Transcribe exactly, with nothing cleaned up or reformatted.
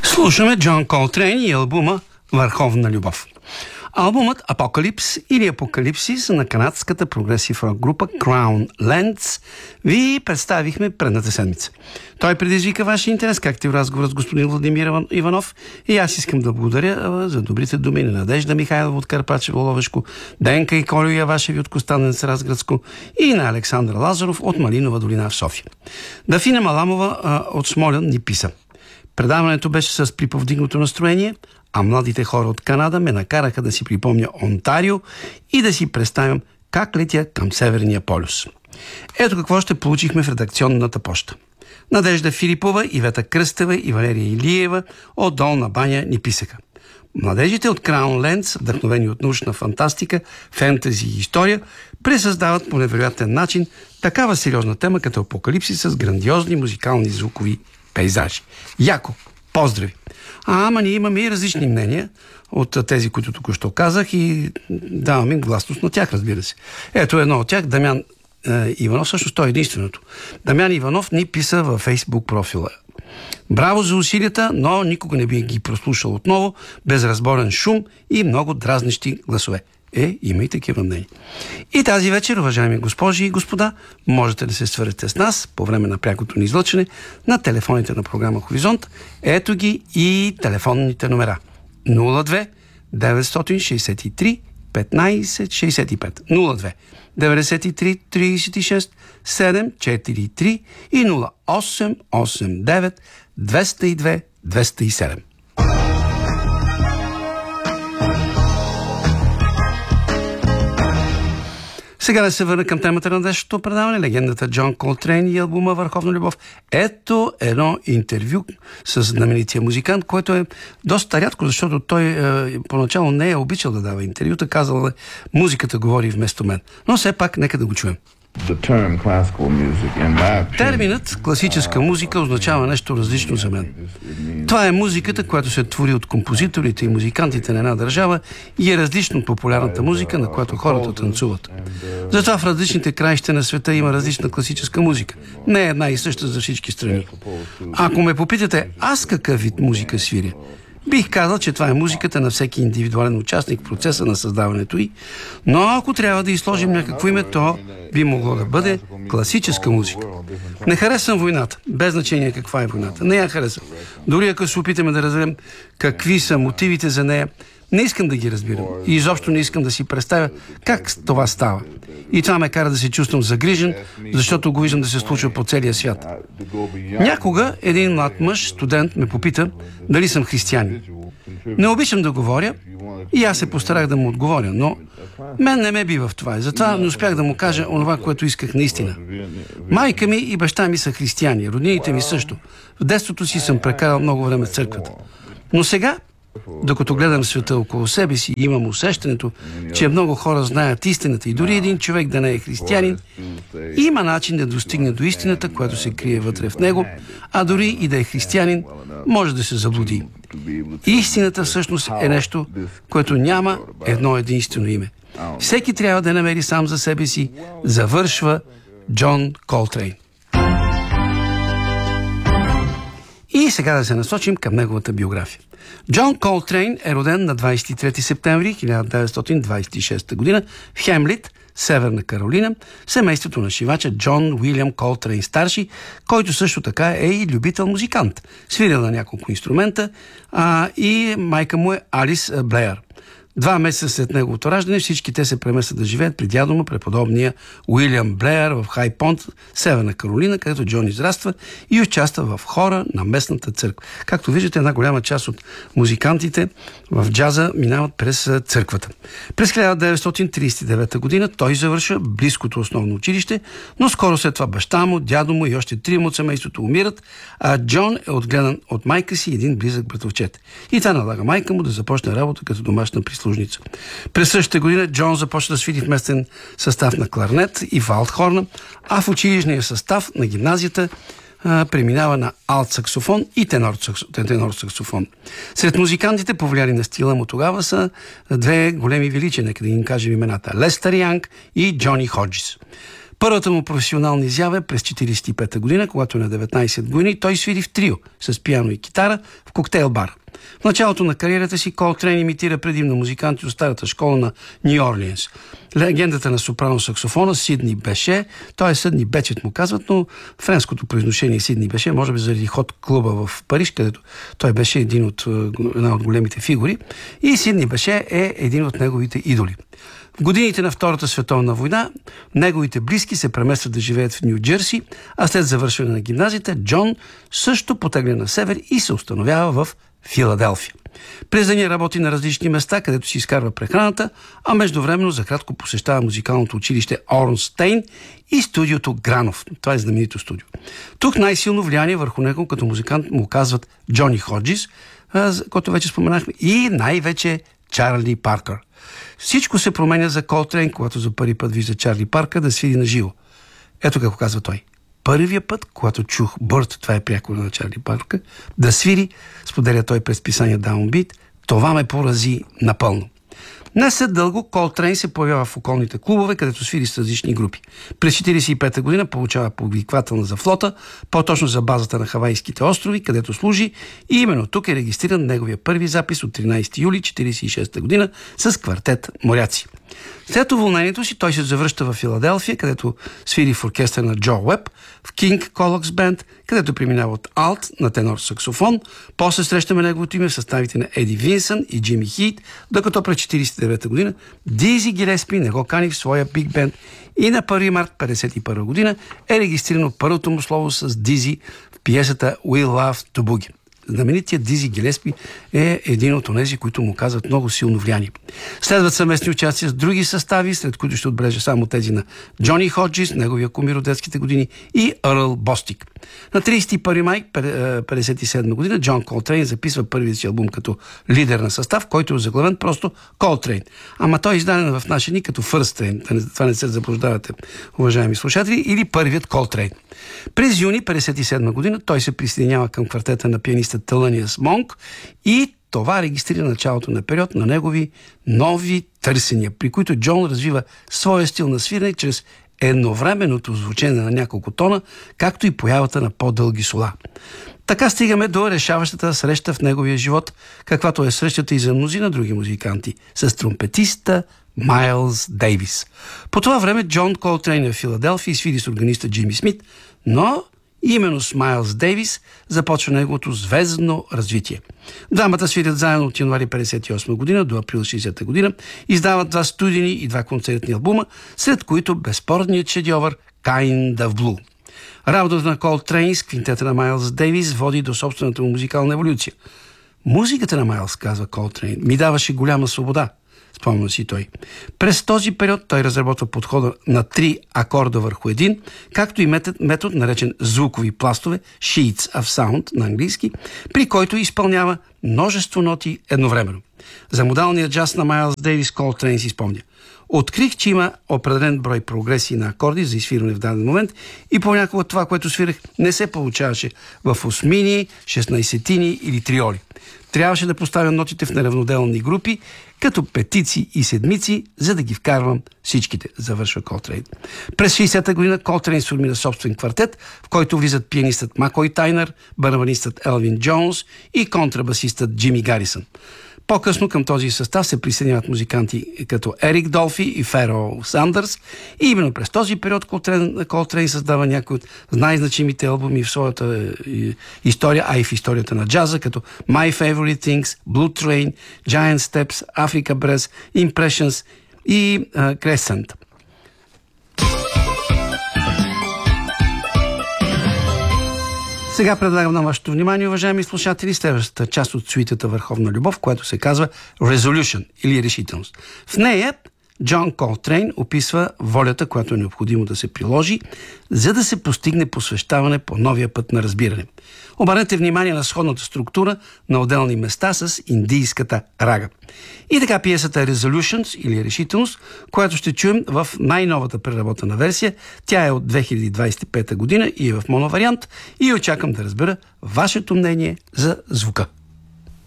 Слушаме Джон Колтрейн и албума "Върховна любов". Албумът Апокалипс или Апокалипсис на канадската прогресив рок група Crown Lands ви представихме предната седмица. Той предизвика вашия интерес, както и в разговора с господин Владимир Иванов, и аз искам да благодаря за добрите думи на Надежда Михайлова от Карпачево Ловешко, Денка и Колю Явашеви от Костанденец Разградско и на Александър Лазаров от Малинова долина в София. Дафина Маламова а, от Смолян ни писа: предаването беше с приповдигнато настроение, а младите хора от Канада ме накараха да си припомня Онтарио и да си представям как летя към Северния полюс. Ето какво ще получихме в редакционната поща. Надежда Филипова, Ивета Кръстева и Валерия Илиева от Долна баня ни писаха: младежите от Crown Lands, вдъхновени от научна фантастика, фентези и история, пресъздават по невероятен начин такава сериозна тема като Апокалипсис с грандиозни музикални звукови пейзажи. Яко! Поздрави! А, ама ние имаме и различни мнения от тези, които току-що казах, и даваме им гласност на тях, разбира се. Ето едно от тях, Дамян е, Иванов, всъщност той е единственото. Дамян Иванов ни писа във Фейсбук профила: браво за усилията, но никога не би ги прослушал отново, безразборен шум и много дразнещи гласове. Е, има и такива мнения. И тази вечер, уважаеми госпожи и господа, можете да се свържете с нас по време на прякото ни излъчване на телефоните на програма Хоризонт. Ето ги и телефонните номера: нула две деветстотин шейсет и три петнайсет шейсет и пет, нула две деветдесет и три трийсет и шест седем четири три и нула осем осем девет двеста и две двеста и седем. Сега да се върна към темата на днешното предаване: легендата Джон Колтрейн и албума "Върховна любов". Ето едно интервю с знаменития музикант, което е доста рядко, защото той е, поначало не е обичал да дава интервюта, казал е: музиката говори вместо мен. Но все пак нека да го чуем. Терминът класическа музика означава нещо различно за мен. Това е музиката, която се твори от композиторите и музикантите на една държава и е различно от популярната музика, на която хората танцуват. Затова в различните краища на света има различна класическа музика. Не е една и съща за всички страни. Ако ме попитате аз какъв вид музика свиря, бих казал, че това е музиката на всеки индивидуален участник в процеса на създаването й, но ако трябва да изложим някакво име, то би могло да бъде класическа музика. Не харесвам войната, без значение каква е войната. Не я харесвам. Дори ако се опитаме да разберем какви са мотивите за нея, не искам да ги разбирам. И изобщо не искам да си представя как това става. И това ме кара да се чувствам загрижен, защото го виждам да се случва по целия свят. Някога един млад мъж, студент, ме попита дали съм християнин. Не обичам да говоря и аз се постарах да му отговоря, но мен не ме бива в това. Затова не успях да му кажа онова, което исках наистина. Майка ми и баща ми са християни, роднините ми също. В детството си съм прекарал много време в църквата. Но сега, докато гледам света около себе си, имам усещането, че много хора знаят истината и дори един човек да не е християнин, има начин да достигне до истината, която се крие вътре в него, а дори и да е християнин, може да се заблуди. Истината всъщност е нещо, което няма едно единствено име. Всеки трябва да намери сам за себе си, завършва Джон Колтрейн. И сега да се насочим към неговата биография. Джон Колтрейн е роден на двайсет и трети септември хиляда деветстотин двайсет и шеста година в Хемлит, Северна Каролина, в семейството на шивача Джон Уилям Колтрейн старши, който също така е и любител музикант. Свирил на няколко инструмента, а и майка му е Алис Блеер. Два месеца след неговото раждане всички те се преместват да живеят при дядо му, преподобния Уилям Блеер в Хай Понт, Северна Каролина, където Джон израства и участва в хора на местната църква. Както виждате, една голяма част от музикантите в джаза минават през църквата. През хиляда деветстотин трийсет и девета година той завършва близкото основно училище, но скоро след това баща му, дядо му и още трима от семейството умират, а Джон е отгледан от майка си и един близък братовчет. И това налага майка му да започне работа като домашна прислужница. През същата година Джон започва да свири в местен състав на кларнет и валдхорна, а в училищния състав на гимназията а, преминава на алт-саксофон и тенор-саксофон. Сред музикантите, повлияли на стила му тогава, са две големи величия, нека да им кажем имената: Лестър Янг и Джони Ходжис. Първата му професионална изява е през четиридесет и пета година, когато е на деветнадесет години, той свири в трио с пиано и китара в коктейл бар. В началото на кариерата си Колтрейн имитира предимно музиканти от старата школа на Ню Орлиенс. Легендата на сопрано-саксофона Сидни Беше, той е Съдни Бечет му казват, но френското произношение Сидни Беше, може би заради ход клуба в Париж, където той беше един от, една от големите фигури, и Сидни Беше е един от неговите идоли. В годините на Втората световна война неговите близки се преместват да живеят в Ню Джерси, а след завършване на гимназията Джон също потегля на север и се установява в Филаделфия. През деня работи на различни места, където си изкарва прехраната, а междувременно за кратко посещава музикалното училище Орнстейн и студиото Гранов. Това е знаменито студио. Тук най-силно влияние върху него като музикант му оказват Джони Ходжис, който вече споменахме, и най-вече Чарли Паркър. Всичко се променя за Колтрейн, когато за първи път вижда Чарли Паркър да свири на живо. Ето какво казва той. Първия път, когато чух Бърт, това е приятел на Чарли Паркър, да свири, споделя той през писание Downbeat, това ме порази напълно. Не след дълго Колтрейн се появява в околните клубове, където свири с различни групи. През четиридесет и пета година получава повиквателна за флота, по-точно за базата на Хавайските острови, където служи, и именно тук е регистриран неговия първи запис от тринадесети юли четиридесет и шеста година с квартет Моряци. След уволнението си той се завръща в Филаделфия, където свири в оркестър на Джо Уеб, в Кинг Колокс Бенд, където преминава от алт на тенор саксофон. После срещаме неговото име в съставите на Еди Винсън и Джимми Хит, докато през четиридесет и девета година Дизи Гилеспи не го кани в своя биг бенд и на първи март петдесет и първа година е регистрирано първото му слово с Дизи в пиесата We Love to Boogie. Знаменитият Дизи Гилеспи е един от онези, които му казват много силно влияние. Следват съвместни участия с други състави, сред които ще отбележа само тези на Джони Ходжис, неговия кумир от детските години, иЪрл Бостик. На тридесет и първи май петдесет и седма година Джон Колтрейн записва първият си албум като лидер на състав, който е озаглавен просто Колтрейн. Ама той е издаден в наши дни като First Train, това не се заблуждавате, уважаеми слушатели, или първият Колтрейн. През юни петдесет и седма година той се присъединява към квартета на пианиста Тhelonious Монк и това регистрира началото на период на негови нови търсения, при които Джон развива своя стил на свирене чрез едновременното звучение на няколко тона, както и появата на по-дълги сола. Така стигаме до решаващата среща в неговия живот, каквато е срещата и за мнозина други музиканти, с тромпетиста Майлз Дейвис. По това време Джон Колтрейн е в Филаделфия и свири с органиста Джими Смит, но именно с Майлз Дейвис започва неговото звездно развитие. Двамата свирят заедно от януари петдесет и осма година до април шейсета година, издават два студийни и два концертни албума, сред които безспорният шедьовър Kind of Blue. Работата на Колтрейн с квинтета на Майлз Дейвис води до собствената му музикална еволюция. Музиката на Майлз, казва Колтрейн, ми даваше голяма свобода, спомня си той. През този период той разработва подхода на три акорда върху един, както и метод, метод наречен звукови пластове, sheets of sound на английски, при който изпълнява множество ноти едновременно. За модалния джаз на Майлз Дейвис Колтрейн си спомня: открих, че има определен брой прогресии на акорди за изсвирване в даден момент и понякога това, което свирах, не се получаваше в осмини, шестнайсетини или триоли. Трябваше да поставя нотите в неравноделни групи, като петици и седмици, за да ги вкарвам всичките, завършва Колтрейн. През шейсета година Колтрейн сформира собствен квартет, в който влизат пианистът Макой Тайнър, барабанистът Елвин Джонс и контрабасистът Джими Гарисън. По-късно към този състав се присъединяват музиканти като Ерик Долфи и Феро Сандърс и именно през този период Колтрейн, Колтрейн създава някои от най-значимите албуми в своята история, а и в историята на джаза, като My Favorite Things, Blue Train, Giant Steps, Africa Brass, Impressions и uh, Crescent. Сега предлагам на вашето внимание, уважаеми слушатели, следващата част от суитата Върховна любов, която се казва Resolution или решителност. В нея Джон Колтрейн описва волята, която е необходимо да се приложи, за да се постигне посвещаване по новия път на разбиране. Обърнете внимание на сходната структура на отделни места с индийската рага. И така пиесата Resolutions или решителност, която ще чуем в най-новата преработена версия. Тя е от две хиляди двадесет и пета година и е в моновариант и очаквам да разбера вашето мнение за звука.